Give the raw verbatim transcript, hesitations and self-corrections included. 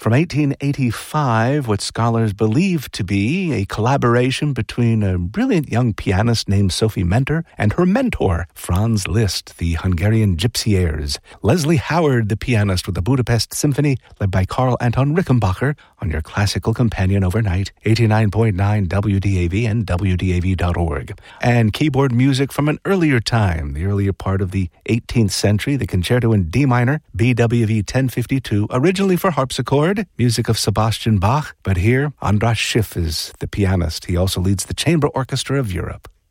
From eighteen eighty-five, what scholars believe to be a collaboration between a brilliant young pianist named Sophie Mentor and her mentor, Franz Liszt, the Hungarian Gypsy Airs. Leslie Howard, the pianist with the Budapest Symphony, led by Karl Anton Rickenbacher, on your classical companion overnight, eighty-nine point nine W D A V and W D A V dot org. And keyboard music from an earlier time, the earlier part of the eighteenth century, the Concerto in D minor, B W V ten fifty-two, originally for harpsichord, music of Sebastian Bach, but here Andras Schiff is the pianist. He also leads the Chamber Orchestra of Europe.